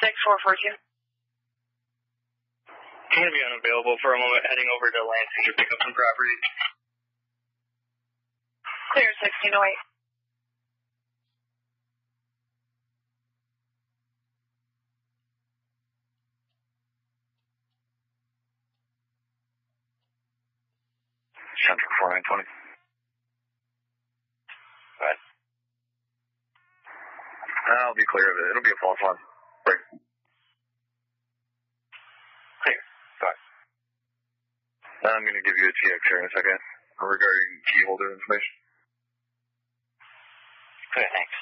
6442. I'm going to be unavailable for a moment, heading over to Lansing to pick up some property. Clear 1608. Central 4920. Go ahead. I'll be clear of it. It'll be a false one. Break. Clear. Go ahead. I'm going to give you a TX here in a second regarding key holder information. Clear, thanks.